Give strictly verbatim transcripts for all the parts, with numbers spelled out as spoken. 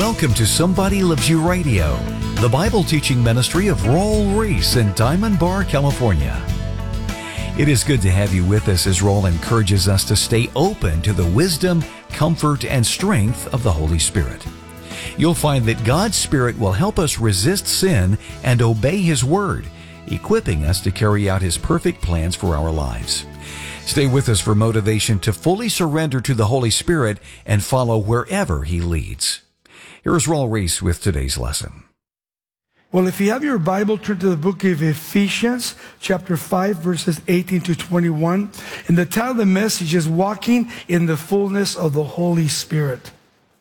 Welcome to Somebody Loves You Radio, the Bible teaching ministry of Raul Ries in Diamond Bar, California. It is good to have you with us as Raul encourages us to stay open to the wisdom, comfort, and strength of the Holy Spirit. You'll find that God's Spirit will help us resist sin and obey His Word, equipping us to carry out His perfect plans for our lives. Stay with us for motivation to fully surrender to the Holy Spirit and follow wherever He leads. Here's Raul Ries with today's lesson. Well, if you have your Bible, turn to the book of Ephesians, chapter five, verses eighteen to twenty-one. And the title of the message is Walking in the Fullness of the Holy Spirit.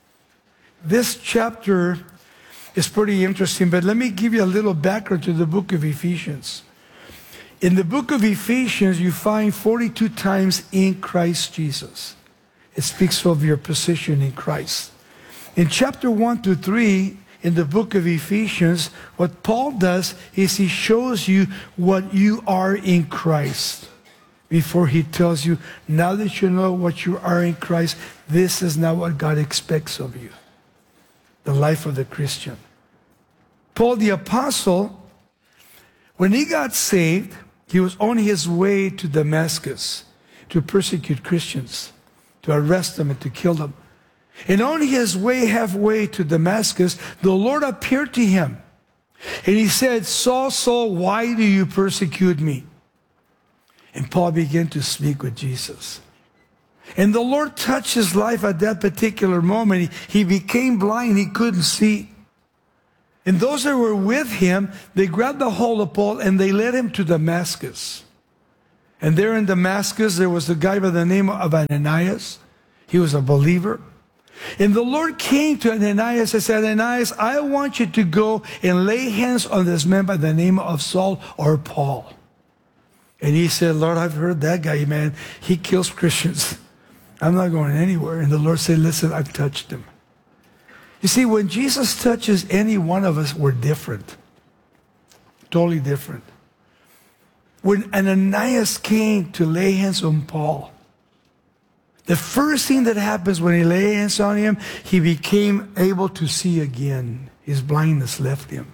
This chapter is pretty interesting, but let me give you a little background to the book of Ephesians. In the book of Ephesians, you find forty-two times in Christ Jesus. It speaks of your position in Christ. In chapter one to three, in the book of Ephesians, what Paul does is he shows you what you are in Christ. Before he tells you, now that you know what you are in Christ, this is not what God expects of you. The life of the Christian. Paul the apostle, when he got saved, he was on his way to Damascus to persecute Christians, to arrest them and to kill them. And on his way halfway to Damascus, the Lord appeared to him. And he said, Saul, Saul, why do you persecute me? And Paul began to speak with Jesus. And the Lord touched his life at that particular moment. He, he became blind. He couldn't see. And those that were with him, they grabbed the hold of Paul and they led him to Damascus. And there in Damascus, there was a guy by the name of Ananias. He was a believer. And the Lord came to Ananias and said, Ananias, I want you to go and lay hands on this man by the name of Saul or Paul. And he said, Lord, I've heard that guy, man. He kills Christians. I'm not going anywhere. And the Lord said, listen, I've touched him. You see, when Jesus touches any one of us, we're different. Totally different. When Ananias came to lay hands on Paul, the first thing that happens when he laid hands on him, he became able to see again. His blindness left him.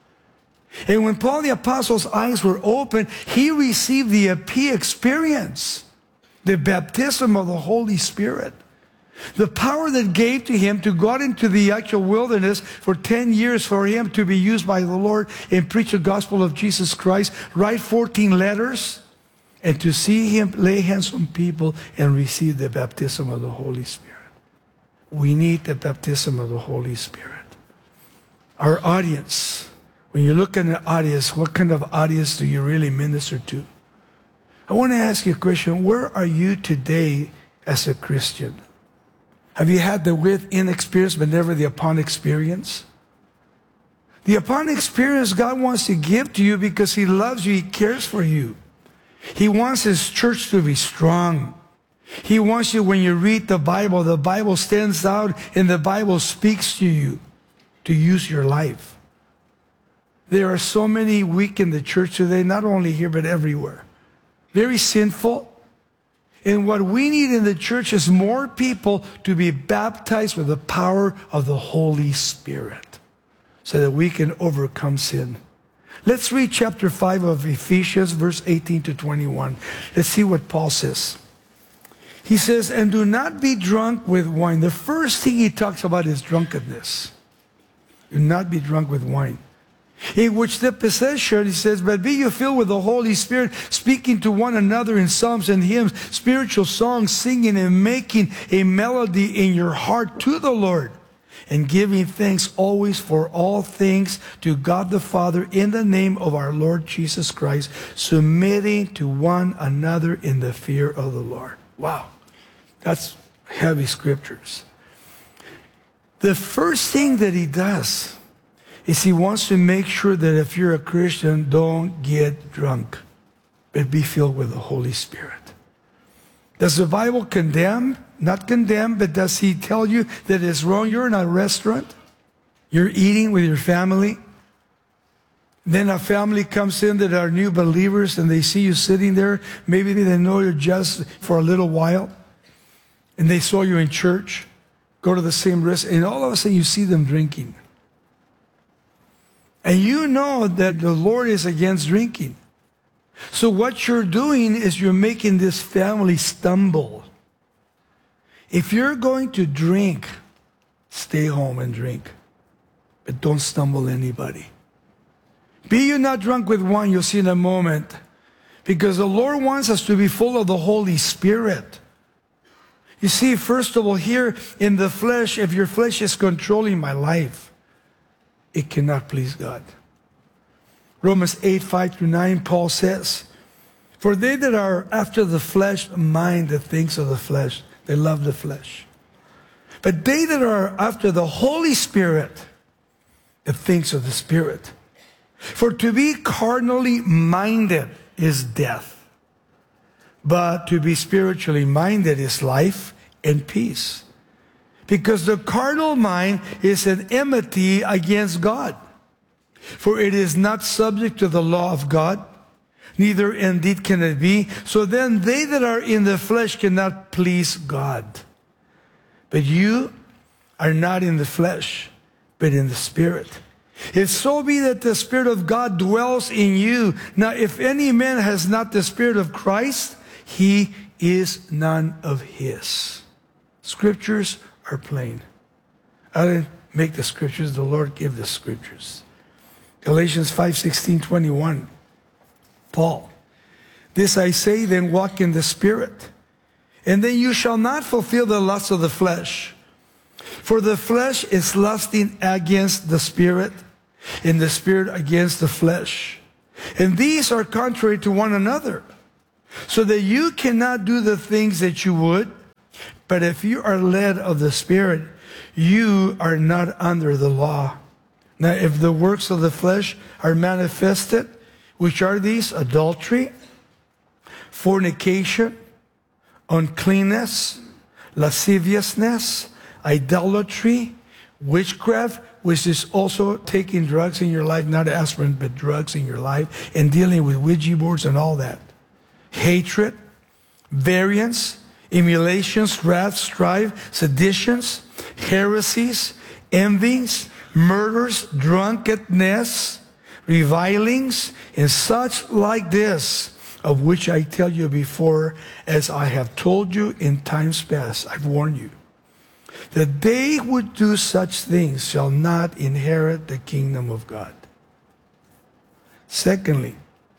And when Paul the apostle's eyes were open, he received the E P experience, the baptism of the Holy Spirit. The power that gave to him to go out into the actual wilderness for ten years for him to be used by the Lord and preach the gospel of Jesus Christ, write fourteen letters, and to see him lay hands on people and receive the baptism of the Holy Spirit. We need the baptism of the Holy Spirit. Our audience, when you look at an audience, what kind of audience do you really minister to? I want to ask you a question. Where are you today as a Christian? Have you had the within experience but never the upon experience? The upon experience God wants to give to you because He loves you, He cares for you. He wants His church to be strong. He wants you, when you read the Bible, the Bible stands out and the Bible speaks to you to use your life. There are so many weak in the church today, not only here but everywhere. Very sinful. And what we need in the church is more people to be baptized with the power of the Holy Spirit so that we can overcome sin. Let's read chapter five of Ephesians, verse eighteen to twenty-one. Let's see what Paul says. He says, and do not be drunk with wine. The first thing he talks about is drunkenness. Do not be drunk with wine. In which the possession, he says, but be you filled with the Holy Spirit, speaking to one another in psalms and hymns, spiritual songs, singing and making a melody in your heart to the Lord, and giving thanks always for all things to God the Father in the name of our Lord Jesus Christ, submitting to one another in the fear of the Lord. Wow, that's heavy scriptures. The first thing that he does is he wants to make sure that if you're a Christian, don't get drunk, but be filled with the Holy Spirit. Does the Bible condemn? Not condemn, but does he tell you that it's wrong? You're in a restaurant, you're eating with your family, then a family comes in that are new believers and they see you sitting there. Maybe they know you just for a little while and they saw you in church. go to the same restaurant, and all of a sudden you see them drinking. And you know that the Lord is against drinking. So what you're doing is you're making this family stumble. If you're going to drink, stay home and drink. But don't stumble anybody. Be you not drunk with wine, you'll see in a moment. Because the Lord wants us to be full of the Holy Spirit. You see, first of all, here in the flesh, if your flesh is controlling my life, it cannot please God. Romans eight, five through nine, Paul says, for they that are after the flesh mind the things of the flesh. They love the flesh. But they that are after the Holy Spirit, the things of the Spirit. For to be carnally minded is death, but to be spiritually minded is life and peace. Because the carnal mind is an enmity against God. For it is not subject to the law of God, neither indeed can it be. So then they that are in the flesh cannot please God. But you are not in the flesh, but in the Spirit. If so be that the Spirit of God dwells in you. Now if any man has not the Spirit of Christ, he is none of his. Scriptures are plain. I didn't make the scriptures, the Lord gave the scriptures. Galatians five, sixteen, twenty-one. Paul, this I say, then walk in the Spirit, and then you shall not fulfill the lusts of the flesh. For the flesh is lusting against the Spirit, and the Spirit against the flesh. And these are contrary to one another, so that you cannot do the things that you would. But if you are led of the Spirit, you are not under the law. Now, if the works of the flesh are manifested, which are these? Adultery, fornication, uncleanness, lasciviousness, idolatry, witchcraft, which is also taking drugs in your life, not aspirin, but drugs in your life, and dealing with Ouija boards and all that. Hatred, variance, emulations, wrath, strife, seditions, heresies, envies, murders, drunkenness, revilings, and such like this, of which I tell you before, as I have told you in times past, I've warned you, that they who do such things shall not inherit the kingdom of God. Secondly,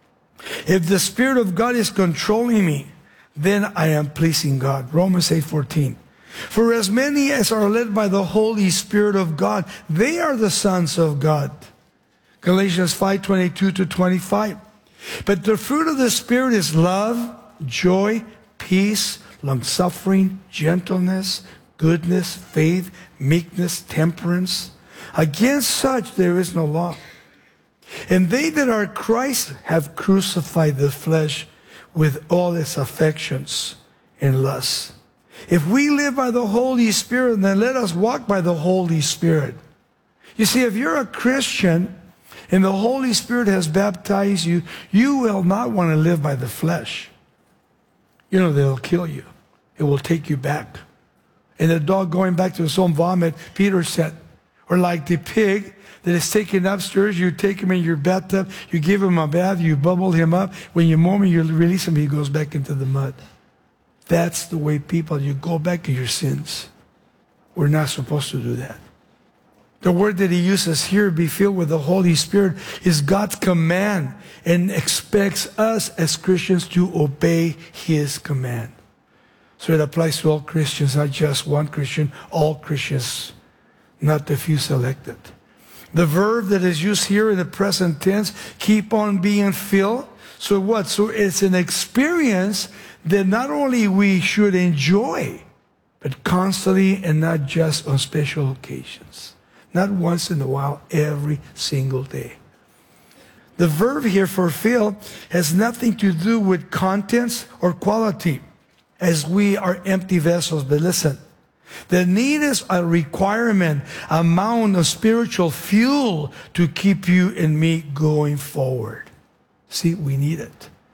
if the Spirit of God is controlling me, then I am pleasing God. Romans eight, fourteen. For as many as are led by the Holy Spirit of God, they are the sons of God. Galatians five, twenty-two to twenty-five. But the fruit of the Spirit is love, joy, peace, long-suffering, gentleness, goodness, faith, meekness, temperance. Against such there is no law. And they that are Christ have crucified the flesh with all its affections and lusts. If we live by the Holy Spirit, then let us walk by the Holy Spirit. You see, if you're a Christian and the Holy Spirit has baptized you, you will not want to live by the flesh. You know, they'll kill you. It will take you back. And the dog going back to its own vomit, Peter said, or like the pig that is taken upstairs, you take him in your bathtub, you give him a bath, you bubble him up. When you mow him, you release him, he goes back into the mud. That's the way people, you go back to your sins. We're not supposed to do that. The word that he uses here, be filled with the Holy Spirit, is God's command and expects us as Christians to obey his command. So it applies to all Christians, not just one Christian, all Christians, not the few selected. The verb that is used here in the present tense, keep on being filled. So what? So it's an experience that not only we should enjoy, but constantly and not just on special occasions. Not once in a while, every single day. The verb here for fill has nothing to do with contents or quality, as we are empty vessels. But listen, the need is a requirement, amount of spiritual fuel to keep you and me going forward. See, we need it.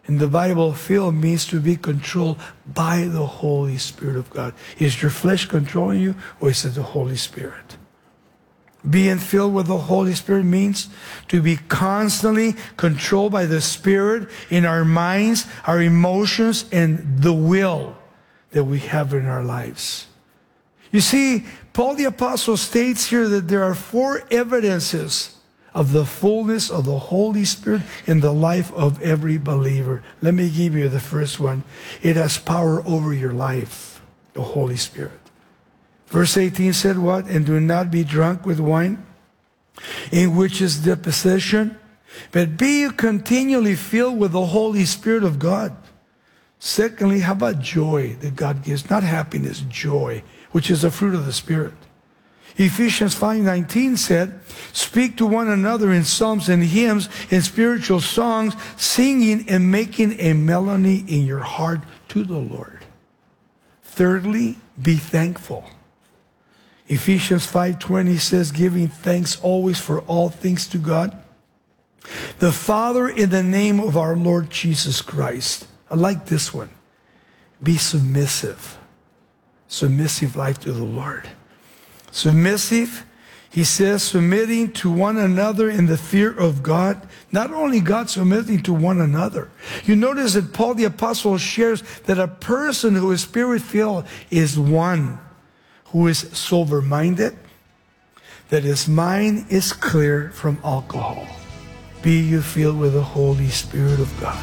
In the Bible, filled means to be controlled by the Holy Spirit of God. Is your flesh controlling you, or is it the Holy Spirit? Being filled with the Holy Spirit means to be constantly controlled by the Spirit in our minds, our emotions, and the will that we have in our lives. You see, Paul the Apostle states here that there are four evidences of the fullness of the Holy Spirit in the life of every believer. Let me give you the first one. It has power over your life, the Holy Spirit. Verse eighteen said what? And do not be drunk with wine, in which is deposition, but be you continually filled with the Holy Spirit of God. Secondly, how about joy that God gives? Not happiness, joy, which is the fruit of the Spirit. Ephesians five nineteen said, speak to one another in psalms and hymns and spiritual songs, singing and making a melody in your heart to the Lord. Thirdly, be thankful. Ephesians five twenty says, giving thanks always for all things to God, the Father, in the name of our Lord Jesus Christ. I like this one. Be submissive. Submissive life to the Lord. Submissive, he says, submitting to one another in the fear of God. Not only God, submitting to one another. You notice that Paul the Apostle shares that a person who is Spirit-filled is one who is sober-minded, that his mind is clear from alcohol. Be you filled with the Holy Spirit of God.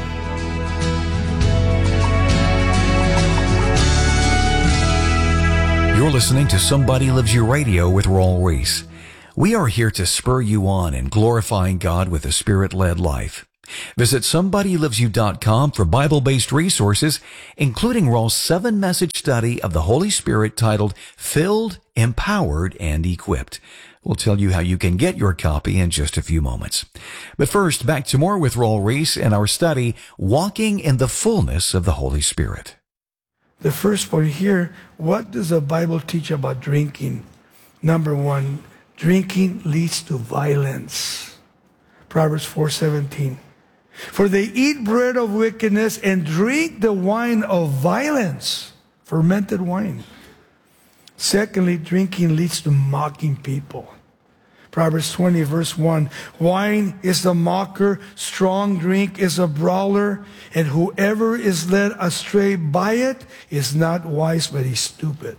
You're listening to Somebody Loves You Radio with Raul Ries. We are here to spur you on in glorifying God with a Spirit-led life. Visit somebody loves you dot com for Bible-based resources, including Raul's seven-message study of the Holy Spirit titled Filled, Empowered, and Equipped. We'll tell you how you can get your copy in just a few moments. But first, back to more with Raul Ries and our study, Walking in the Fullness of the Holy Spirit. The first point here, what does the Bible teach about drinking? Number one, drinking leads to violence. Proverbs four seventeen. For they eat bread of wickedness and drink the wine of violence, fermented wine. Secondly, drinking leads to mocking people. Proverbs twenty, verse one, wine is the mocker, strong drink is a brawler, and whoever is led astray by it is not wise, but he's stupid.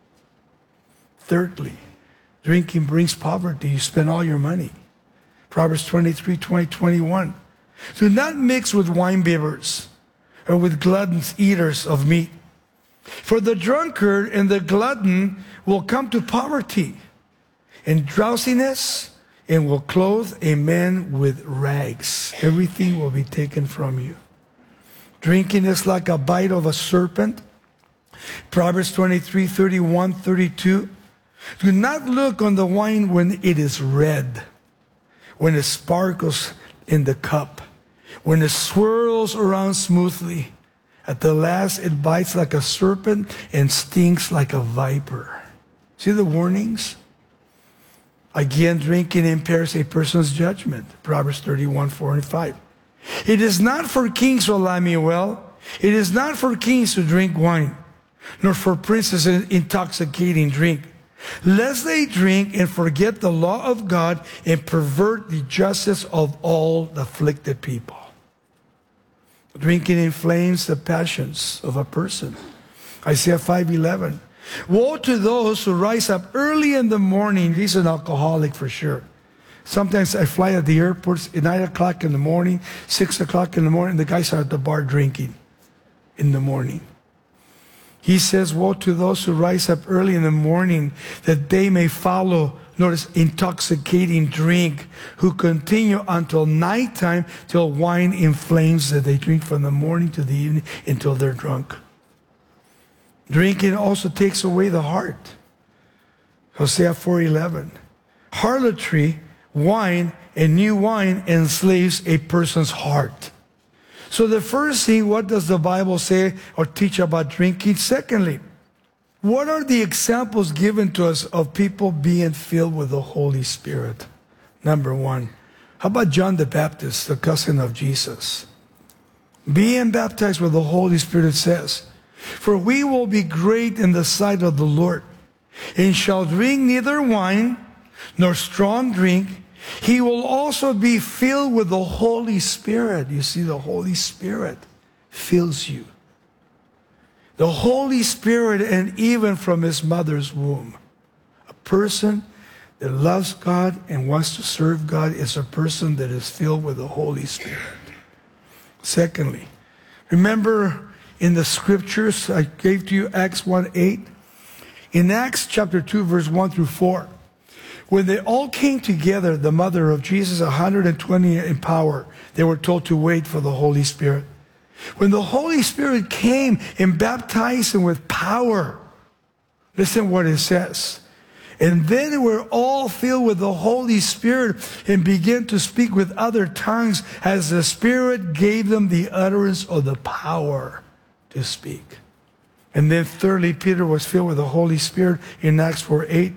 Thirdly, drinking brings poverty. You spend all your money. Proverbs twenty-three, twenty, twenty-one. Do not mix with winebibbers or with gluttons, eaters of meat. For the drunkard and the glutton will come to poverty and drowsiness, and will clothe a man with rags. Everything will be taken from you. Drinking is like a bite of a serpent. Proverbs twenty-three, thirty-one, thirty-two. Do not look on the wine when it is red, when it sparkles in the cup, when it swirls around smoothly. At the last, it bites like a serpent and stings like a viper. See the warnings? Again, drinking impairs a person's judgment. Proverbs thirty-one, four and five. It is not for kings, O Lemuel. It is not for kings to drink wine, nor for princes an intoxicating drink, lest they drink and forget the law of God and pervert the justice of all the afflicted people. Drinking inflames the passions of a person. Isaiah five eleven. Woe to those who rise up early in the morning. He's an alcoholic for sure. Sometimes I fly at the airports at nine o'clock in the morning, six o'clock in the morning, the guys are at the bar drinking in the morning. He says, woe to those who rise up early in the morning, that they may follow, notice, intoxicating drink, who continue until nighttime, till wine inflames, that they drink from the morning to the evening until they're drunk. Drinking also takes away the heart. Hosea four eleven. Harlotry, wine, and new wine enslaves a person's heart. So the first thing, what does the Bible say or teach about drinking? Secondly, what are the examples given to us of people being filled with the Holy Spirit? Number one, how about John the Baptist, the cousin of Jesus? being baptized with the Holy Spirit, it says, for we will be great in the sight of the Lord, and shall drink neither wine nor strong drink. He will also be filled with the Holy Spirit. You see, the Holy Spirit fills you. The Holy Spirit, and even from his mother's womb. A person that loves God and wants to serve God is a person that is filled with the Holy Spirit. Secondly, remember in the scriptures I gave to you, Acts one eight. In Acts chapter two, verse one through four, when they all came together, the mother of Jesus, one hundred twenty in power, they were told to wait for the Holy Spirit. When the Holy Spirit came and baptized them with power, listen what it says. And then they were all filled with the Holy Spirit and began to speak with other tongues as the Spirit gave them the utterance of the power to speak. And then thirdly, Peter was filled with the Holy Spirit in Acts four eight.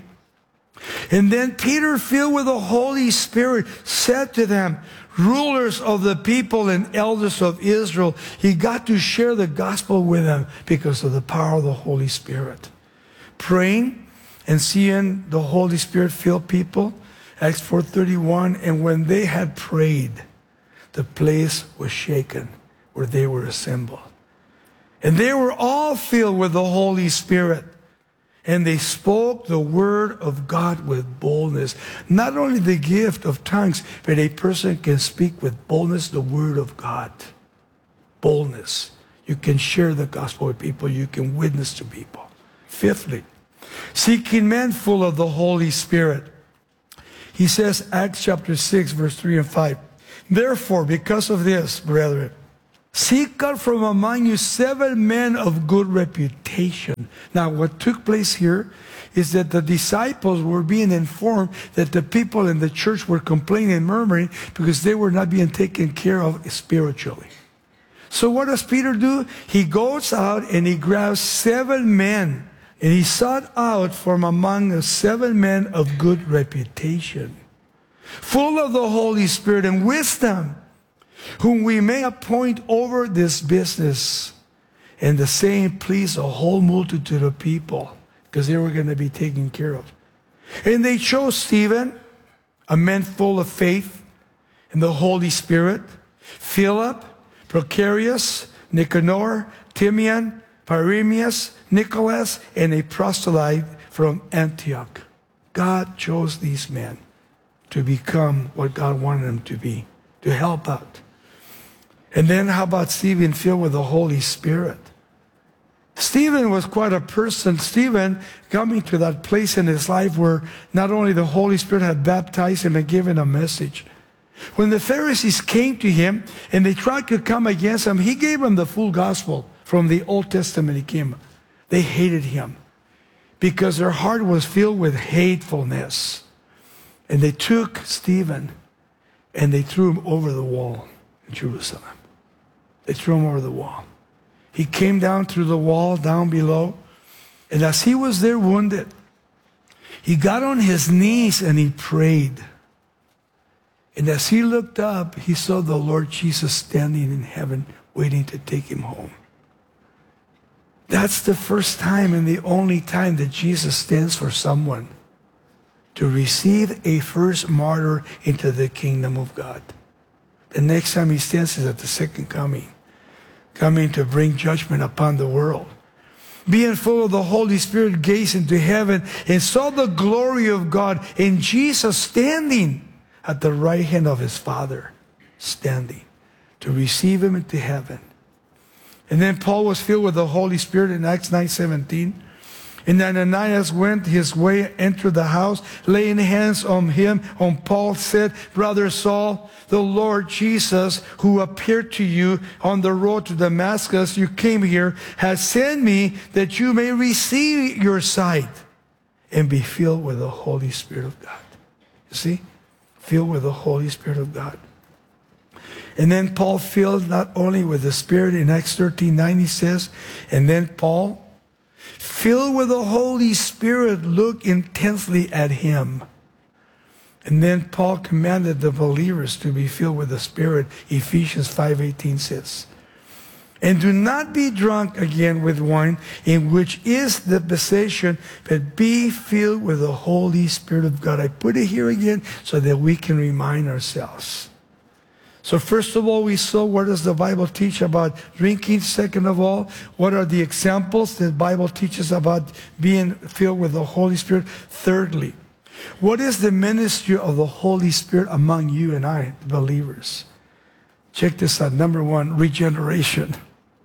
And then Peter, filled with the Holy Spirit, said to them, rulers of the people and elders of Israel, he got to share the gospel with them because of the power of the Holy Spirit. Praying and seeing the Holy Spirit fill people, Acts four thirty-one, and when they had prayed, the place was shaken where they were assembled. And they were all filled with the Holy Spirit. And they spoke the word of God with boldness. Not only the gift of tongues, but a person can speak with boldness the word of God. Boldness. You can share the gospel with people. You can witness to people. Fifthly, seeking men full of the Holy Spirit. He says, Acts chapter six, verse three and five. Therefore, because of this, brethren, seek out from among you seven men of good reputation. Now, what took place here is that the disciples were being informed that the people in the church were complaining and murmuring because they were not being taken care of spiritually. So what does Peter do? He goes out and he grabs seven men, and he sought out from among the seven men of good reputation, full of the Holy Spirit and wisdom, whom we may appoint over this business. And the same pleased a whole multitude of people because they were going to be taken care of. And they chose Stephen, a man full of faith and the Holy Spirit, Philip, Procarius, Nicanor, Timian, Paremius, Nicholas, and a proselyte from Antioch. God chose these men to become what God wanted them to be, to help out. And then how about Stephen filled with the Holy Spirit? Stephen was quite a person. Stephen coming to that place in his life where not only the Holy Spirit had baptized him and given a message. When the Pharisees came to him and they tried to come against him, he gave them the full gospel from the Old Testament. He came. They hated him because their heart was filled with hatefulness. And they took Stephen and they threw him over the wall in Jerusalem. They threw him over the wall. He came down through the wall, down below. And as he was there wounded, he got on his knees and he prayed. And as he looked up, he saw the Lord Jesus standing in heaven, waiting to take him home. That's the first time and the only time that Jesus stands for someone to receive a first martyr into the kingdom of God. The next time he stands is at the second coming, coming to bring judgment upon the world. Being full of the Holy Spirit, gazed into heaven and saw the glory of God, and Jesus standing at the right hand of his Father, standing to receive him into heaven. And then Paul was filled with the Holy Spirit in Acts nine seventeen. And then Ananias went his way, entered the house, laying hands on him. On Paul said, Brother Saul, the Lord Jesus, who appeared to you on the road to Damascus, you came here, has sent me that you may receive your sight and be filled with the Holy Spirit of God. You see? Filled with the Holy Spirit of God. And then Paul filled not only with the Spirit, in Acts thirteen nine he says, and then Paul, filled with the Holy Spirit, looked intensely at him. And then Paul commanded the believers to be filled with the Spirit. Ephesians five eighteen says. And do not be drunk again with wine, in which is the possession, but be filled with the Holy Spirit of God. I put it here again so that we can remind ourselves. So first of all, we saw what does the Bible teach about drinking. Second of all, what are the examples that the Bible teaches about being filled with the Holy Spirit? Thirdly, what is the ministry of the Holy Spirit among you and I, believers? Check this out. Number one, regeneration.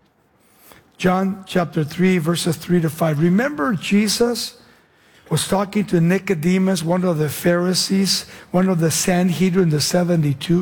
John chapter three, verses three to five. Remember, Jesus was talking to Nicodemus, one of the Pharisees, one of the Sanhedrin, the seventy-two.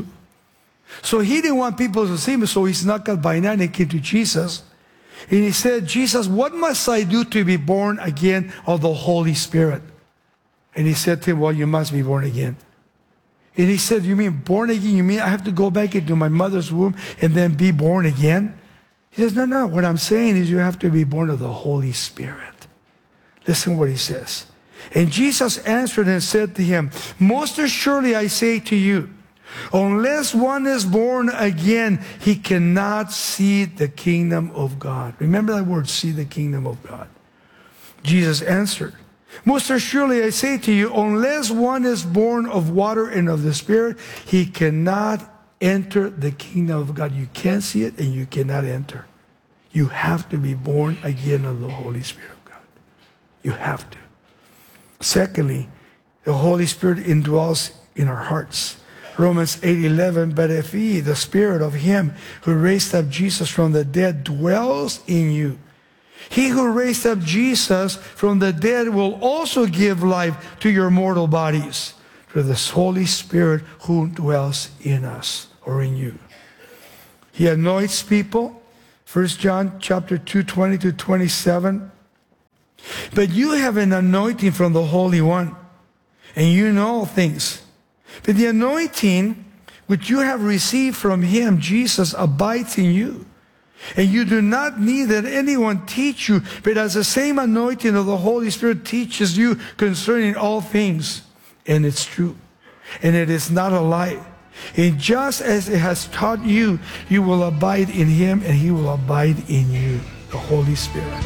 So he didn't want people to see him, so he snuck out by night and came to Jesus. And he said, Jesus, what must I do to be born again of the Holy Spirit? And he said to him, well, you must be born again. And he said, you mean born again? You mean I have to go back into my mother's womb and then be born again? He says, no, no. What I'm saying is you have to be born of the Holy Spirit. Listen what he says. And Jesus answered and said to him, most assuredly I say to you, unless one is born again, he cannot see the kingdom of God. Remember that word, see the kingdom of God. Jesus answered, most assuredly I say to you, unless one is born of water and of the Spirit, he cannot enter the kingdom of God. You can't see it and you cannot enter. You have to be born again of the Holy Spirit of God. You have to. Secondly, the Holy Spirit indwells in our hearts. Romans eight eleven, but if he, the Spirit of him who raised up Jesus from the dead, dwells in you, he who raised up Jesus from the dead will also give life to your mortal bodies through the Holy Spirit who dwells in us or in you. He anoints people. First John chapter two, twenty to twenty-seven. But you have an anointing from the Holy One, and you know all things. But the anointing which you have received from him, Jesus, abides in you. And you do not need that anyone teach you, but as the same anointing of the Holy Spirit teaches you concerning all things. And it's true. And it is not a lie. And just as it has taught you, you will abide in him and he will abide in you, the Holy Spirit.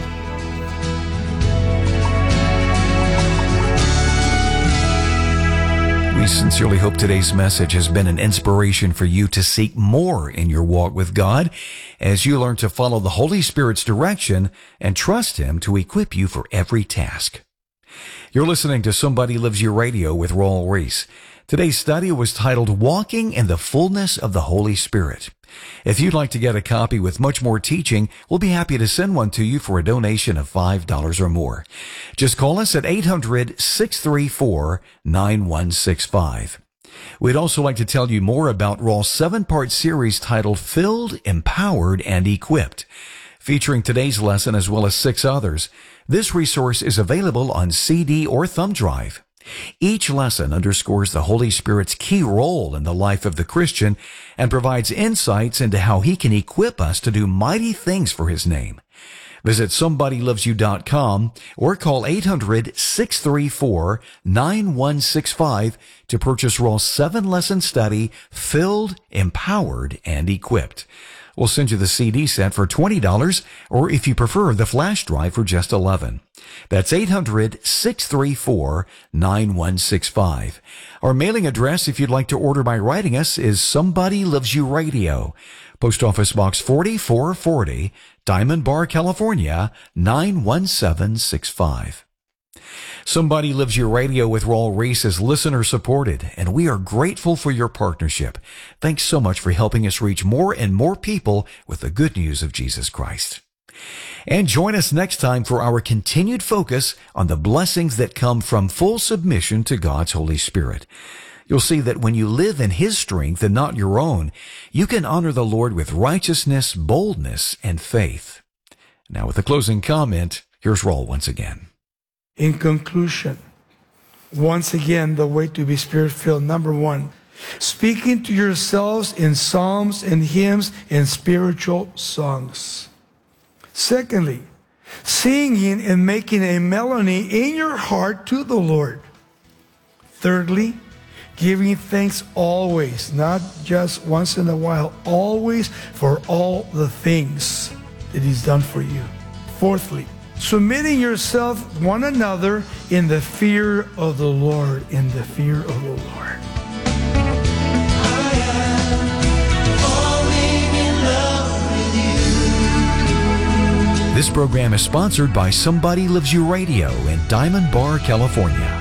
We sincerely hope today's message has been an inspiration for you to seek more in your walk with God as you learn to follow the Holy Spirit's direction and trust him to equip you for every task. You're listening to Somebody Loves You Radio with Raul Ries. Today's study was titled Walking in the Fullness of the Holy Spirit. If you'd like to get a copy with much more teaching, we'll be happy to send one to you for a donation of five dollars or more. Just call us at eight hundred, six three four, nine one six five. We'd also like to tell you more about Raul's seven-part series titled Filled, Empowered, and Equipped, featuring today's lesson as well as six others. This resource is available on C D or thumb drive. Each lesson underscores the Holy Spirit's key role in the life of the Christian and provides insights into how he can equip us to do mighty things for his name. Visit somebody loves you dot com or call eight hundred, six three four, nine one six five to purchase Raul's seven-lesson study, Filled, Empowered, and Equipped. We'll send you the C D set for twenty dollars, or if you prefer, the flash drive for just eleven dollars. That's eight hundred, six three four, nine one six five. Our mailing address, if you'd like to order by writing us, is Somebody Loves You Radio, Post Office Box forty-four forty, Diamond Bar, California, nine one seven six five. Somebody Loves You Radio with Raul Ries is listener-supported, and we are grateful for your partnership. Thanks so much for helping us reach more and more people with the good news of Jesus Christ. And join us next time for our continued focus on the blessings that come from full submission to God's Holy Spirit. You'll see that when you live in his strength and not your own, you can honor the Lord with righteousness, boldness, and faith. Now with a closing comment, here's Raul once again. In conclusion, once again, the way to be Spirit-filled. Number one, speaking to yourselves in psalms and hymns and spiritual songs. Secondly, singing and making a melody in your heart to the Lord. Thirdly, giving thanks always, not just once in a while, always for all the things. that he's done for you. Fourthly, submitting yourself one another in the fear of the Lord, in the fear of the Lord. This program is sponsored by Somebody Loves You Radio in Diamond Bar, California.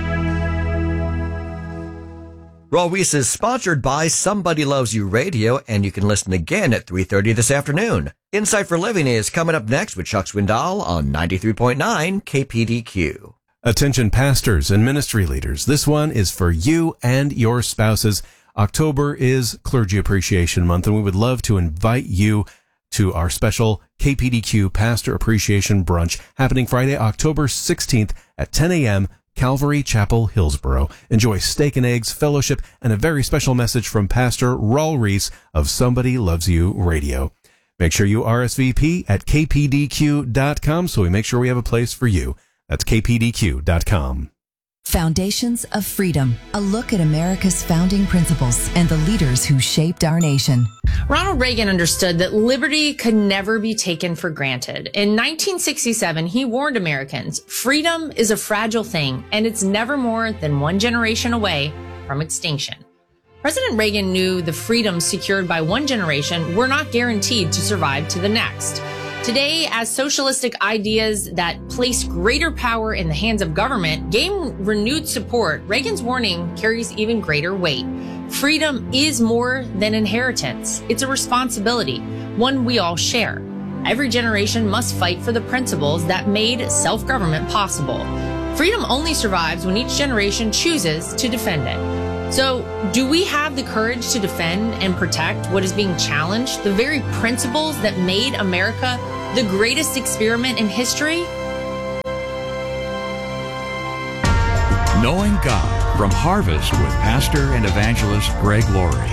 Raul Ries is sponsored by Somebody Loves You Radio, and you can listen again at three thirty this afternoon. Insight for Living is coming up next with Chuck Swindoll on ninety-three point nine K P D Q. Attention pastors and ministry leaders. This one is for you and your spouses. October is Clergy Appreciation Month, and we would love to invite you to our special K P D Q Pastor Appreciation Brunch happening Friday, October sixteenth at ten a.m., Calvary Chapel, Hillsboro. Enjoy steak and eggs, fellowship, and a very special message from Pastor Raul Ries of Somebody Loves You Radio. Make sure you R S V P at K P D Q dot com so we make sure we have a place for you. That's K P D Q dot com. Foundations of Freedom, a look at America's founding principles and the leaders who shaped our nation. Ronald Reagan understood that liberty could never be taken for granted. In nineteen sixty-seven, he warned Americans, freedom is a fragile thing, and it's never more than one generation away from extinction. President Reagan knew the freedoms secured by one generation were not guaranteed to survive to the next. Today, as socialistic ideas that place greater power in the hands of government gain renewed support, Reagan's warning carries even greater weight. Freedom is more than inheritance. It's a responsibility, one we all share. Every generation must fight for the principles that made self-government possible. Freedom only survives when each generation chooses to defend it. So, do we have the courage to defend and protect what is being challenged, the very principles that made America the greatest experiment in history? Knowing God from Harvest with Pastor and Evangelist Greg Laurie.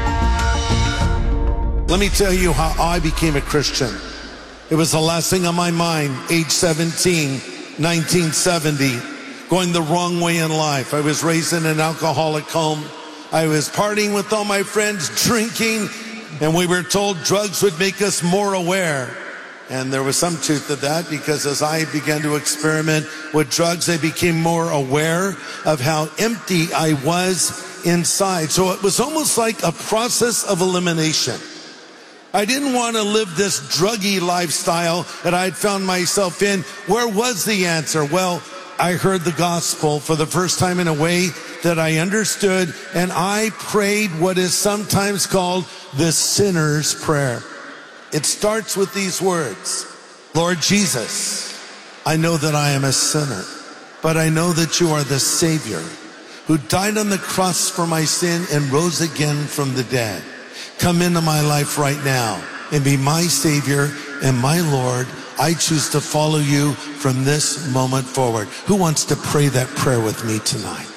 Let me tell you how I became a Christian. It was the last thing on my mind, age seventeen, nineteen seventy. Going the wrong way in life. I was raised in an alcoholic home. I was partying with all my friends, drinking, and we were told drugs would make us more aware. And there was some truth to that, because as I began to experiment with drugs, I became more aware of how empty I was inside. So it was almost like a process of elimination. I didn't want to live this druggy lifestyle that I'd found myself in. Where was the answer? Well, I heard the gospel for the first time in a way that I understood, and I prayed what is sometimes called the sinner's prayer. It starts with these words: Lord Jesus, I know that I am a sinner, but I know that you are the Savior who died on the cross for my sin and rose again from the dead. Come into my life right now and be my Savior and my Lord. I choose to follow you from this moment forward. Who wants to pray that prayer with me tonight?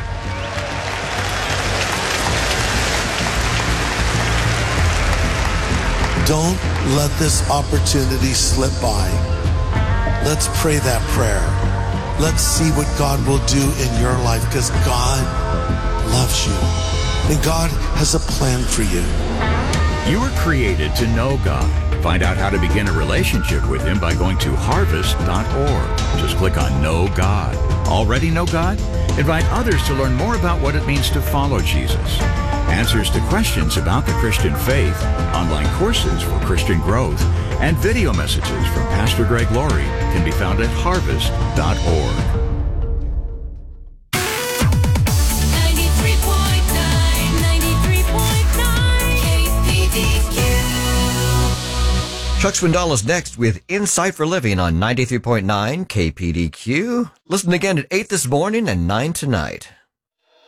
Don't let this opportunity slip by. Let's pray that prayer. Let's see what God will do in your life, because God loves you and God has a plan for you. You were created to know God. Find out how to begin a relationship with Him by going to harvest dot org. Just click on Know God. Already know God? Invite others to learn more about what it means to follow Jesus. Answers to questions about the Christian faith, online courses for Christian growth, and video messages from Pastor Greg Laurie can be found at harvest dot org. Chuck Swindoll is next with Insight for Living on ninety-three point nine K P D Q. Listen again at eight this morning and nine tonight.